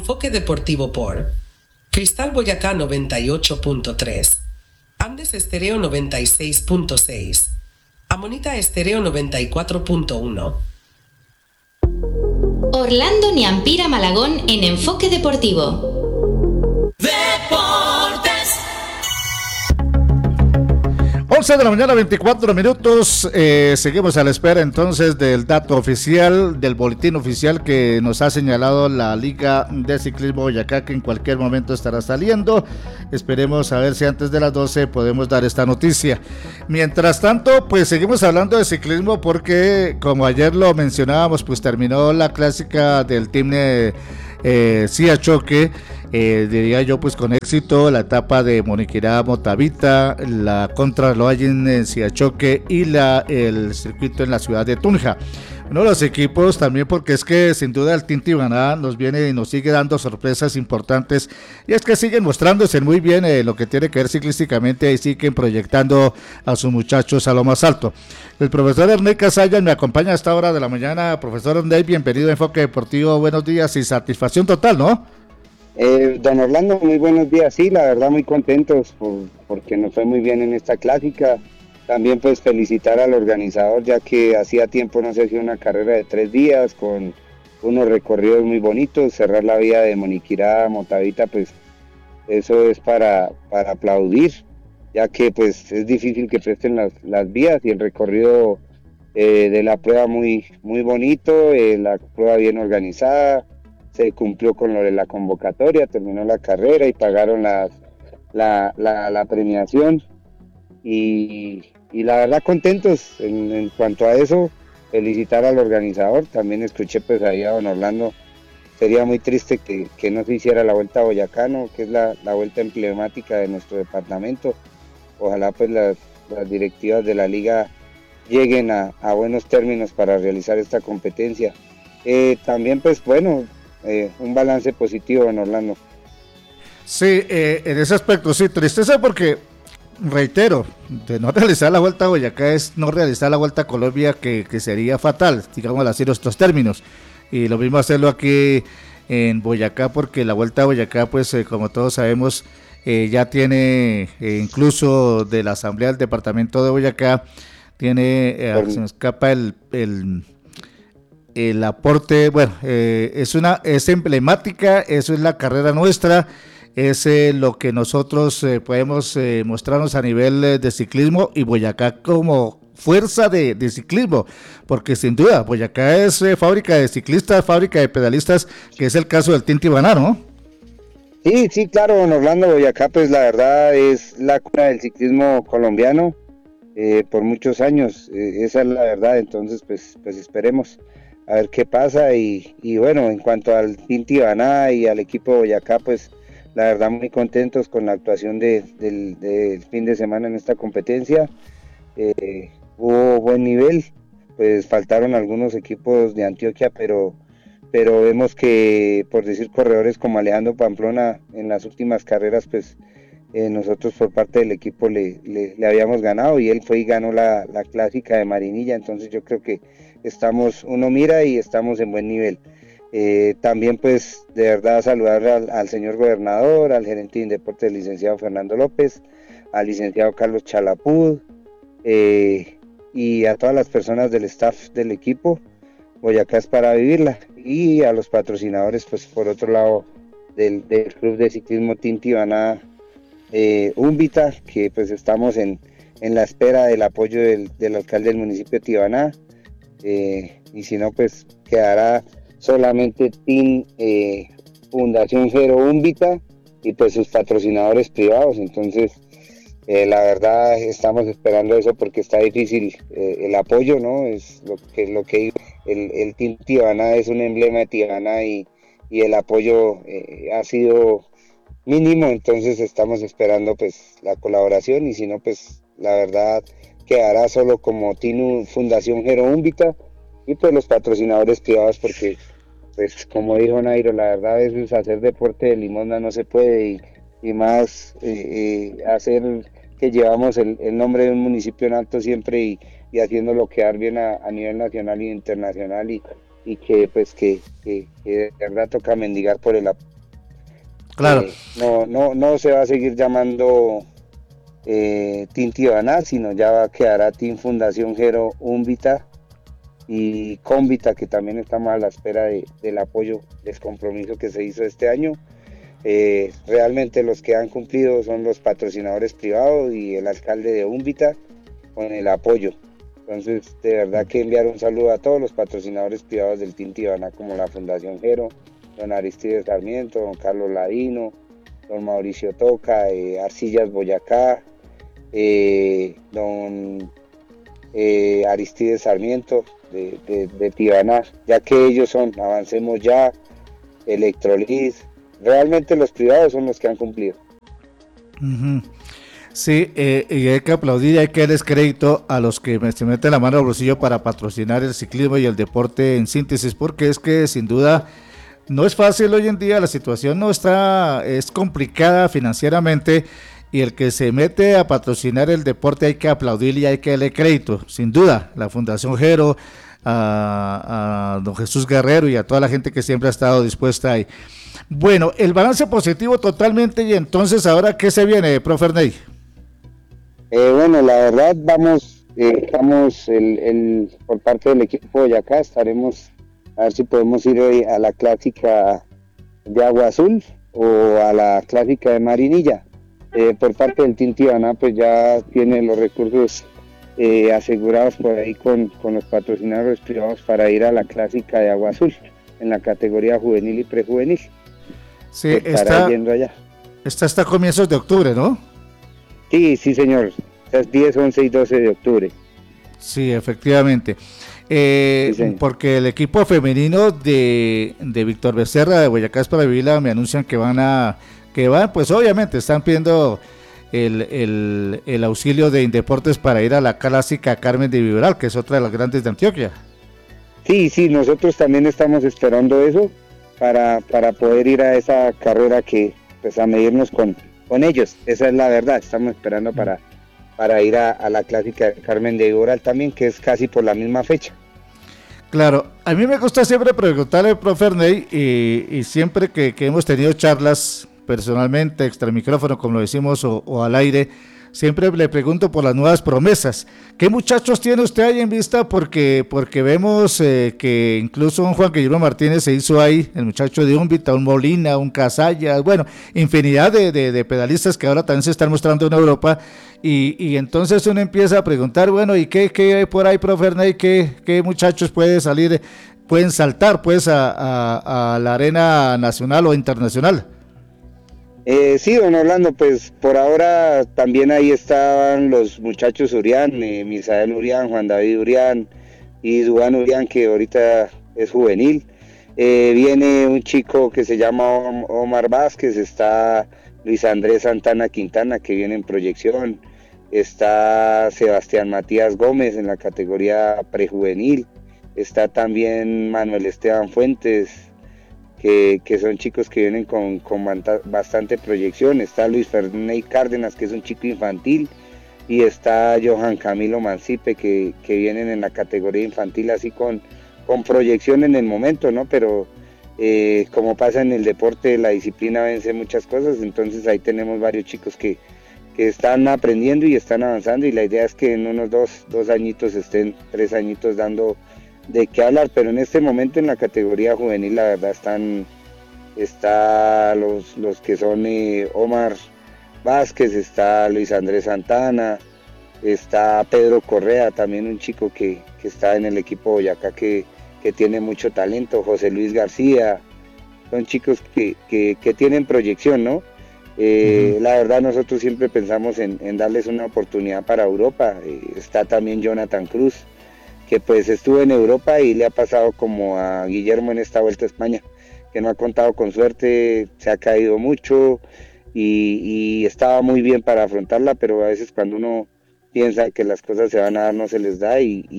Enfoque Deportivo por Cristal Boyacá 98.3, Andes Estéreo 96.6, Amonita Estéreo 94.1. Orlando Niampira Malagón en Enfoque Deportivo. Deportes. 11 de la mañana, 24 minutos. Seguimos a la espera entonces del dato oficial, del boletín oficial que nos ha señalado la Liga de Ciclismo Boyacá, que en cualquier momento estará saliendo. Esperemos a ver si antes de las 12 podemos dar esta noticia. Mientras tanto, pues seguimos hablando de ciclismo porque, como ayer lo mencionábamos, pues terminó la clásica del Team CIA Choque. Diría yo, pues con éxito, la etapa de Moniquirá Motavita, la contrarreloj en Siachoque y el circuito en la ciudad de Tunja. Uno de los equipos también, porque es que sin duda el Team Tibaná nos viene y nos sigue dando sorpresas importantes, y es que siguen mostrándose muy bien lo que tiene que ver ciclísticamente y siguen proyectando a sus muchachos a lo más alto. El profesor Ernei Casalla me acompaña a esta hora de la mañana. Profesor Ernei, bienvenido a Enfoque Deportivo, buenos días y satisfacción total, ¿no? Don Orlando, muy buenos días. Sí, la verdad muy contentos porque nos fue muy bien en esta clásica. También pues felicitar al organizador, ya que hacía tiempo no se hacía una carrera de 3 días con unos recorridos muy bonitos. Cerrar la vía de Moniquirá a Motavita, pues eso es para aplaudir, ya que pues es difícil que presten las vías, y el recorrido de la prueba muy bonito, la prueba bien organizada. Se cumplió con lo de la convocatoria, terminó la carrera y pagaron la premiación, y la verdad contentos en cuanto a eso. Felicitar al organizador. También escuché pues ahí a don Orlando, sería muy triste que no se hiciera la Vuelta a Boyacá, ¿no? Que es la vuelta emblemática de nuestro departamento. Ojalá pues las directivas de la liga lleguen a buenos términos para realizar esta competencia. También pues bueno, un balance positivo en Orlando. Sí, en ese aspecto sí, tristeza porque, reitero, de no realizar la Vuelta a Boyacá es no realizar la Vuelta a Colombia, que sería fatal, digamos así nuestros términos, y lo mismo hacerlo aquí en Boyacá, porque la Vuelta a Boyacá, pues como todos sabemos, ya tiene, incluso de la Asamblea del Departamento de Boyacá, tiene, se me escapa el aporte, bueno, es emblemática, eso es la carrera nuestra, es lo que nosotros podemos mostrarnos a nivel de ciclismo, y Boyacá como fuerza de ciclismo, porque sin duda Boyacá es fábrica de ciclistas, fábrica de pedalistas, que es el caso del Team Tibaná, ¿no? Sí, claro, don Orlando. Boyacá pues la verdad es la cuna del ciclismo colombiano por muchos años, esa es la verdad. Entonces pues esperemos a ver qué pasa, y bueno, en cuanto al Team Tibaná y al equipo de Boyacá, pues la verdad muy contentos con la actuación del fin de semana en esta competencia. Hubo buen nivel, pues faltaron algunos equipos de Antioquia, pero vemos que, por decir, corredores como Alejandro Pamplona en las últimas carreras, pues nosotros por parte del equipo le habíamos ganado, y él fue y ganó la clásica de Marinilla. Entonces yo creo que uno mira y estamos en buen nivel. También pues de verdad saludar al señor gobernador, al gerente de Indeportes, el licenciado Fernando López, al licenciado Carlos Chalapud, y a todas las personas del staff del equipo. Boyacá es para vivirla, y a los patrocinadores pues por otro lado del Club de Ciclismo Team Tibaná, Úmbita, que pues estamos en la espera del apoyo del alcalde del municipio de Tibaná, y si no pues quedará solamente Team Fundación Gero Úmbita y pues sus patrocinadores privados. Entonces la verdad estamos esperando eso porque está difícil el apoyo, ¿no? Es lo que el Team Tibaná es un emblema de Tibaná, y el apoyo ha sido mínimo. Entonces estamos esperando pues la colaboración, y si no pues la verdad quedará solo como Team Fundación Gero Úmbita y pues los patrocinadores privados, porque pues como dijo Nairo, la verdad a veces hacer deporte de limosna no se puede, y más hacer que llevamos el nombre de un municipio en alto siempre, y haciéndolo quedar bien a nivel nacional e internacional, y que pues que de verdad toca mendigar por el Claro. No se va a seguir llamando Team Tibaná, sino ya quedará Team Fundación Jero Úmbita y Cómbita, que también estamos a la espera del apoyo, del compromiso que se hizo este año. Realmente los que han cumplido son los patrocinadores privados y el alcalde de Úmbita con el apoyo. Entonces, de verdad que enviar un saludo a todos los patrocinadores privados del Team Tibaná, como la Fundación Jero, don Aristides Sarmiento, don Carlos Ladino, don Mauricio Toca, Arcillas Boyacá, don Aristides Sarmiento de Tibaná, ya que ellos son Avancemos Ya, Electrolit, realmente los privados son los que han cumplido. Uh-huh. Sí, y hay que aplaudir y hay que darles crédito a los que se meten la mano al bolsillo para patrocinar el ciclismo y el deporte en síntesis, porque es que sin duda no es fácil hoy en día, la situación es complicada financieramente, y el que se mete a patrocinar el deporte hay que aplaudir y hay que darle crédito, sin duda, la Fundación Jero, a don Jesús Guerrero y a toda la gente que siempre ha estado dispuesta ahí. Bueno, el balance positivo totalmente, y entonces ahora ¿qué se viene, profe Erney? Bueno, la verdad estamos por parte del equipo de Boyacá, estaremos a ver si podemos ir hoy a la clásica de Agua Azul o a la clásica de Marinilla. Por parte del Team Tibaná, pues ya tiene los recursos asegurados por ahí con los patrocinadores privados para ir a la clásica de Agua Azul en la categoría juvenil y prejuvenil. Sí, está yendo allá. Está hasta comienzos de octubre, ¿no? Sí, señor. Es 10, 11 y 12 de octubre. Sí, efectivamente. Sí, porque el equipo femenino de Víctor Becerra de Boyacá para Vivila me anuncian que van, pues obviamente están pidiendo el auxilio de Indeportes para ir a la clásica Carmen de Viveral, que es otra de las grandes de Antioquia. Sí, nosotros también estamos esperando eso para poder ir a esa carrera, que pues a medirnos con ellos, esa es la verdad. Estamos esperando para ir a la clásica de Carmen de Viboral también, que es casi por la misma fecha. Claro, a mí me gusta siempre preguntarle, profe Erney, y siempre que hemos tenido charlas personalmente, extra micrófono, como lo decimos, o al aire, siempre le pregunto por las nuevas promesas. ¿Qué muchachos tiene usted ahí en vista? Porque vemos que incluso un Juan Guillermo Martínez se hizo ahí, el muchacho de Úmbita, un Molina, un Casalla, bueno, infinidad de pedalistas que ahora también se están mostrando en Europa, y entonces uno empieza a preguntar, bueno, ¿y qué hay por ahí, profe Erney? ¿Qué muchachos pueden saltar pues a la arena nacional o internacional? Sí, don Orlando, pues por ahora también ahí estaban los muchachos Urián, Misael Urián, Juan David Urián y Duván Urián, que ahorita es juvenil. Viene un chico que se llama Omar Vázquez, está Luis Andrés Santana Quintana, que viene en proyección, está Sebastián Matías Gómez en la categoría prejuvenil, está también Manuel Esteban Fuentes, que son chicos que vienen con bastante proyección. Está Luis Ferney Cárdenas, que es un chico infantil, y está Johan Camilo Mancipe, que vienen en la categoría infantil así con proyección en el momento, ¿no? Pero como pasa en el deporte, la disciplina vence muchas cosas, entonces ahí tenemos varios chicos que están aprendiendo y están avanzando, y la idea es que en unos dos añitos estén, 3 añitos dando de qué hablar, pero en este momento en la categoría juvenil la verdad está los que son Omar Vázquez, está Luis Andrés Santana, está Pedro Correa, también un chico que está en el equipo Boyacá que tiene mucho talento, José Luis García, son chicos que tienen proyección, ¿no? La verdad nosotros siempre pensamos en darles una oportunidad para Europa. Está también Jonathan Cruz, que pues estuvo en Europa y le ha pasado como a Guillermo en esta Vuelta a España, que no ha contado con suerte, se ha caído mucho y estaba muy bien para afrontarla, pero a veces cuando uno piensa que las cosas se van a dar no se les da, y